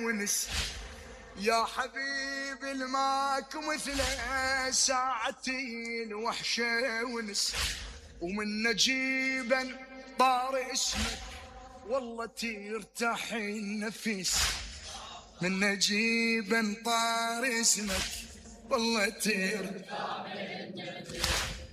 ونس. يا حبيبي الماك مثله ساعتين وحشة ونس، ومن نجيبا طار اسمك والله ترتاح النفس. من نجيبا طار اسمك والله ترتاح النفس.